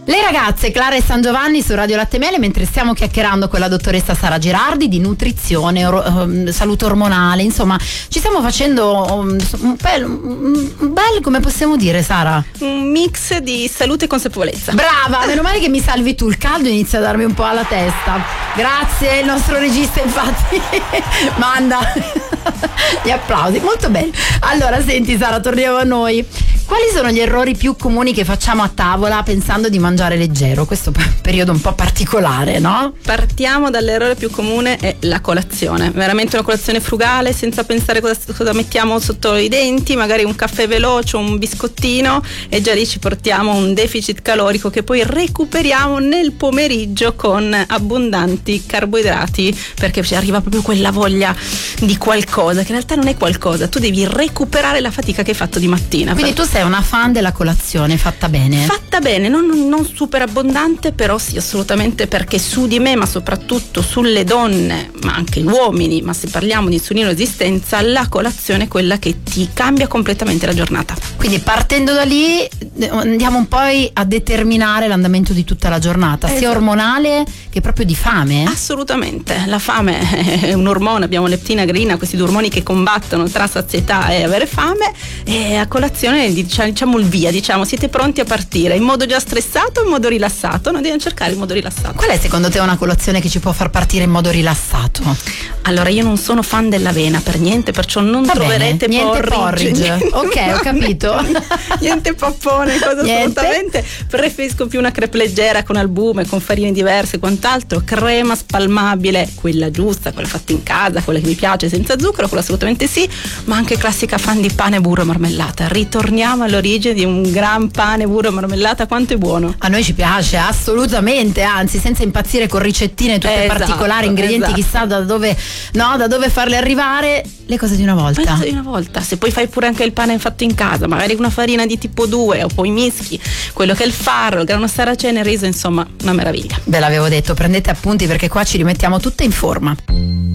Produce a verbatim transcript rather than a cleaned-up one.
Le ragazze Clara e San Giovanni su Radio Latte Miele, mentre stiamo chiacchierando con la dottoressa Sara Gerardi di nutrizione, or- um, salute ormonale, insomma ci stiamo facendo um, un, bel, un, un bel, come possiamo dire, Sara? Un mix di salute e consapevolezza. Brava, meno male che mi salvi tu, il caldo inizia a darmi un po' alla testa. Grazie, il nostro regista infatti manda gli applausi, molto bene. Allora senti Sara, torniamo a noi. Quali sono gli errori più comuni che facciamo a tavola pensando di mangiare leggero? Questo è un periodo un po' particolare, no? Partiamo dall'errore più comune, è la colazione. Veramente una colazione frugale, senza pensare cosa, cosa mettiamo sotto i denti, magari un caffè veloce, un biscottino, e già lì ci portiamo un deficit calorico che poi recuperiamo nel pomeriggio con abbondanti carboidrati, perché ci arriva proprio quella voglia di qualcosa che in realtà non è qualcosa. Tu devi recuperare la fatica che hai fatto di mattina. Quindi tu sei una fan della colazione fatta bene? Fatta bene, non, non super abbondante, però sì, assolutamente, perché su di me, ma soprattutto sulle donne, ma anche gli uomini, ma se parliamo di insulino resistenza, la colazione è quella che ti cambia completamente la giornata. Quindi partendo da lì andiamo un po' a determinare l'andamento di tutta la giornata, esatto, sia ormonale che proprio di fame? Assolutamente, la fame è un ormone, abbiamo leptina, grelina, questi due ormoni che combattono tra sazietà e avere fame, e a colazione diciamo il via, diciamo siete pronti a partire in modo già stressato o in modo rilassato? Noi dobbiamo cercare il modo rilassato. Qual è secondo te una colazione che ci può far partire in modo rilassato? Allora, io non sono fan dell'avena per niente, perciò non Va troverete bene, niente porridge. porridge. Ok, ho capito. Niente pappone, cosa niente. Assolutamente. Preferisco più una crepe leggera con albume, con farine diverse e quant'altro, crema spalmabile, quella giusta, quella fatta in casa, quella che mi piace, senza zucchero, quella assolutamente sì, ma anche classica fan di pane, burro e marmellata. Ritorniamo all'origine di un gran pane, burro e marmellata, quanto è buono. A noi ci piace assolutamente, anzi senza impazzire con ricettine tutte esatto, particolari, ingredienti esatto. chissà da dove, no, da dove farle arrivare, le cose di una volta. Le cose di una volta. Se poi fai pure anche il pane fatto in casa, magari una farina di tipo due, o poi mischi quello che è il farro, il grano saraceno, il riso, insomma una meraviglia. Ve l'avevo detto, prendete appunti perché qua ci rimettiamo tutte in forma.